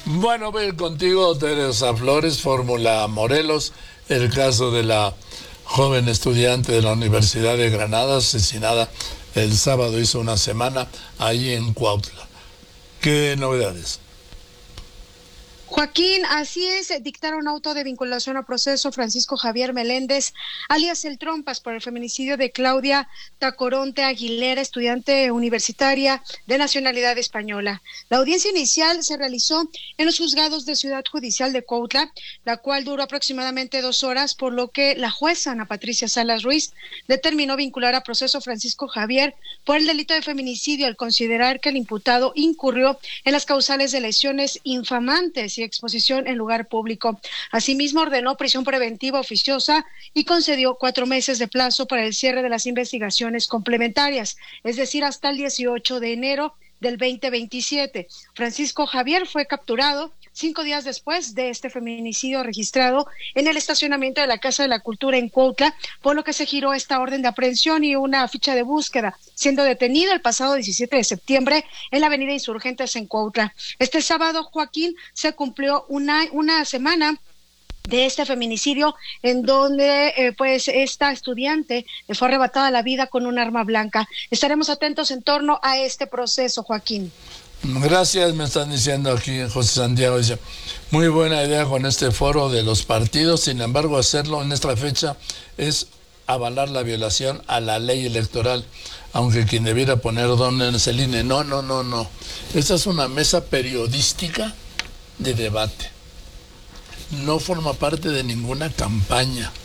Bueno, voy a ir contigo, Teresa Flores, Fórmula Morelos, el caso de la joven estudiante de la Universidad de Granada, asesinada el sábado, hizo una semana, ahí en Cuautla. ¿Qué novedades? Joaquín, así es, dictaron auto de vinculación a proceso Francisco Javier Meléndez, alias El Trompas, por el feminicidio de Claudia Tacoronte Aguilera, estudiante universitaria de nacionalidad española. La audiencia inicial se realizó en los juzgados de Ciudad Judicial de Cuautla, la cual duró aproximadamente 2 horas, por lo que la jueza Ana Patricia Salas Ruiz determinó vincular a proceso Francisco Javier por el delito de feminicidio al considerar que el imputado incurrió en las causales de lesiones infamantes y exposición en lugar público. Asimismo, ordenó prisión preventiva oficiosa y concedió 4 meses de plazo para el cierre de las investigaciones complementarias, es decir, hasta el 18 de enero del 2027. Francisco Javier fue capturado 5 días después de este feminicidio registrado en el estacionamiento de la Casa de la Cultura en Cuautla, por lo que se giró esta orden de aprehensión y una ficha de búsqueda, siendo detenido el pasado 17 de septiembre en la avenida Insurgentes en Cuautla. Este sábado, Joaquín, se cumplió una semana de este feminicidio, en donde pues esta estudiante le fue arrebatada la vida con un arma blanca. Estaremos atentos en torno a este proceso, Joaquín. Gracias, me están diciendo aquí José Santiago, dice, muy buena idea con este foro de los partidos, sin embargo hacerlo en esta fecha es avalar la violación a la ley electoral, aunque quien debiera poner dónde es el INE. No. Esta es una mesa periodística de debate. No forma parte de ninguna campaña.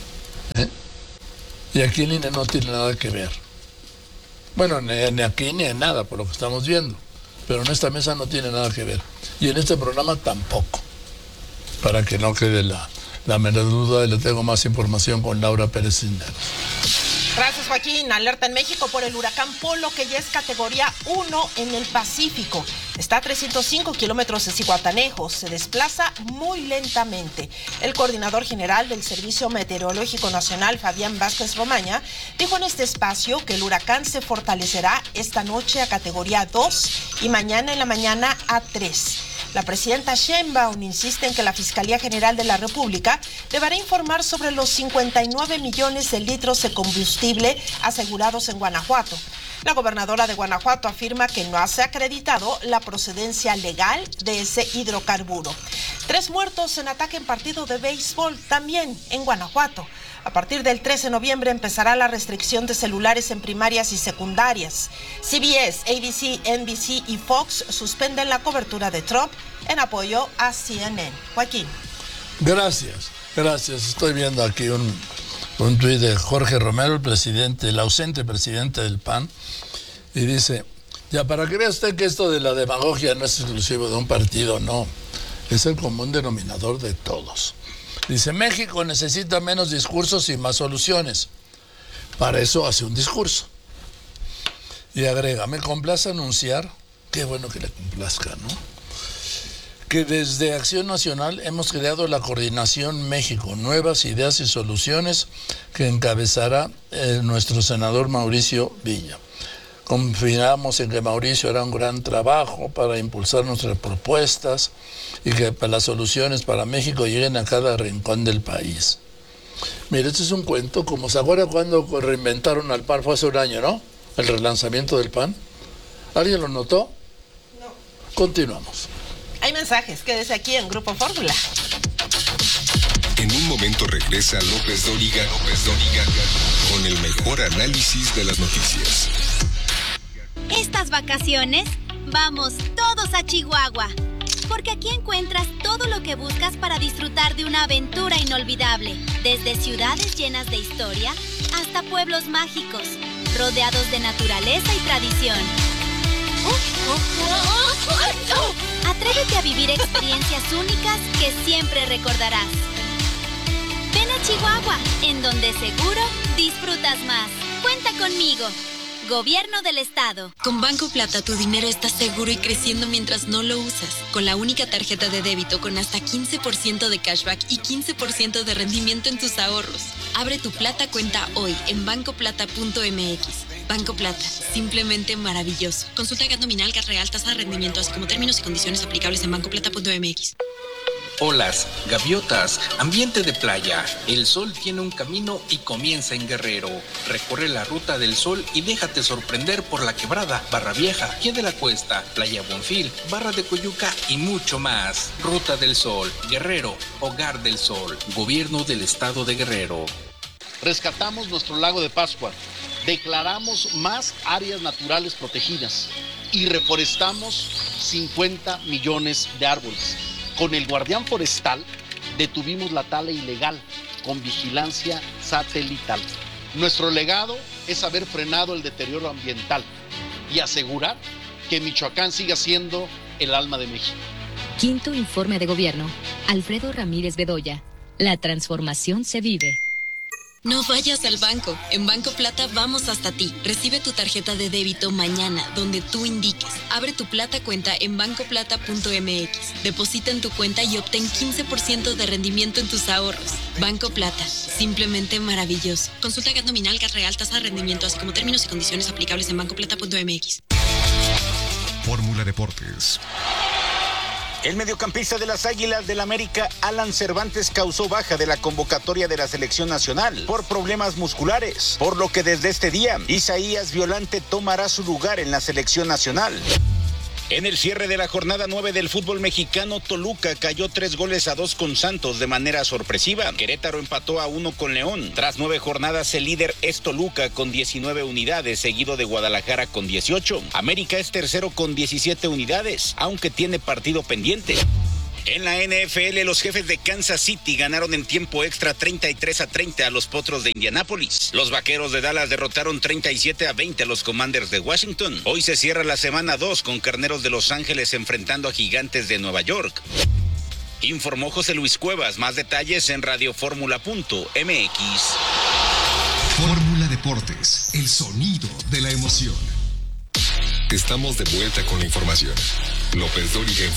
Y aquí el INE no tiene nada que ver. Bueno, ni aquí ni en nada, por lo que estamos viendo. Pero en esta mesa no tiene nada que ver. Y en este programa tampoco. Para que no quede la menor duda, le tengo más información con Laura Pérez Cisneros. Gracias, Joaquín. Alerta en México por el huracán Polo, que ya es categoría 1 en el Pacífico. Está a 305 kilómetros de Zihuatanejo. Se desplaza muy lentamente. El coordinador general del Servicio Meteorológico Nacional, Fabián Vázquez Romaña, dijo en este espacio que el huracán se fortalecerá esta noche a categoría 2 y mañana en la mañana a 3. La presidenta Sheinbaum insiste en que la Fiscalía General de la República deberá informar sobre los 59 millones de litros de combustible asegurados en Guanajuato. La gobernadora de Guanajuato afirma que no se ha acreditado la procedencia legal de ese hidrocarburo. 3 muertos en ataque en partido de béisbol también en Guanajuato. A partir del 13 de noviembre empezará la restricción de celulares en primarias y secundarias. CBS, ABC, NBC y Fox suspenden la cobertura de Trump en apoyo a CNN. Joaquín. Gracias. Estoy viendo aquí un tuit de Jorge Romero, el ausente presidente del PAN, y dice, ya para que vea usted que esto de la demagogia no es exclusivo de un partido, no, es el común denominador de todos. Dice, México necesita menos discursos y más soluciones. Para eso hace un discurso. Y agrega, me complace anunciar, qué bueno que le complazca, ¿no?, que desde Acción Nacional hemos creado la Coordinación México, Nuevas Ideas y Soluciones, que encabezará nuestro senador Mauricio Villa. Confiamos en que Mauricio hará un gran trabajo para impulsar nuestras propuestas y que las soluciones para México lleguen a cada rincón del país. Mire, este es un cuento, como se acuerda cuando reinventaron al PAN, fue hace un año, ¿no?, el relanzamiento del PAN. ¿Alguien lo notó? No. Continuamos. Hay mensajes, quédese aquí en Grupo Fórmula. En un momento regresa López Dóriga con el mejor análisis de las noticias. Estas vacaciones, vamos todos a Chihuahua, porque aquí encuentras todo lo que buscas para disfrutar de una aventura inolvidable, desde ciudades llenas de historia hasta pueblos mágicos, rodeados de naturaleza y tradición. Atrévete a vivir experiencias únicas que siempre recordarás. Ven a Chihuahua, en donde seguro disfrutas más. Cuenta conmigo. Gobierno del Estado. Con Banco Plata tu dinero está seguro y creciendo mientras no lo usas. Con la única tarjeta de débito con hasta 15% de cashback y 15% de rendimiento en tus ahorros. Abre tu Plata cuenta hoy en bancoplata.mx. Banco Plata, simplemente maravilloso. Consulta GAT nominal, GAT real, tasa de rendimiento, así como términos y condiciones aplicables en bancoplata.mx. Olas, gaviotas, ambiente de playa. El sol tiene un camino y comienza en Guerrero. Recorre la ruta del sol y déjate sorprender por La Quebrada, Barra Vieja, Pie de la Cuesta, Playa Bonfil, Barra de Coyuca y mucho más. Ruta del Sol, Guerrero, Hogar del Sol, Gobierno del Estado de Guerrero. Rescatamos nuestro lago de Pascua, declaramos más áreas naturales protegidas y reforestamos 50 millones de árboles. Con el guardián forestal detuvimos la tala ilegal con vigilancia satelital. Nuestro legado es haber frenado el deterioro ambiental y asegurar que Michoacán siga siendo el alma de México. Quinto informe de gobierno. Alfredo Ramírez Bedoya. La transformación se vive. No vayas al banco. En Banco Plata vamos hasta ti. Recibe tu tarjeta de débito mañana, donde tú indiques. Abre tu Plata cuenta en bancoplata.mx. Deposita en tu cuenta y obtén 15% de rendimiento en tus ahorros. Banco Plata, simplemente maravilloso. Consulta GAT nominal, GAT real, tasa de rendimiento, así como términos y condiciones aplicables en bancoplata.mx. Fórmula Deportes. El mediocampista de las Águilas del América, Alan Cervantes, causó baja de la convocatoria de la selección nacional por problemas musculares, por lo que desde este día, Isaías Violante tomará su lugar en la selección nacional. En el cierre de la jornada 9 del fútbol mexicano, Toluca cayó 3-2 con Santos de manera sorpresiva. Querétaro empató a 1 con León. Tras 9 jornadas, el líder es Toluca con 19 unidades, seguido de Guadalajara con 18. América es tercero con 17 unidades, aunque tiene partido pendiente. En la NFL, los Jefes de Kansas City ganaron en tiempo extra 33-30 a los Potros de Indianápolis. Los Vaqueros de Dallas derrotaron 37-20 a los Commanders de Washington. Hoy se cierra la semana 2 con Carneros de Los Ángeles enfrentando a Gigantes de Nueva York. Informó José Luis Cuevas. Más detalles en radioformula.mx. Fórmula Deportes, el sonido de la emoción. Estamos de vuelta con la información. López Dóriga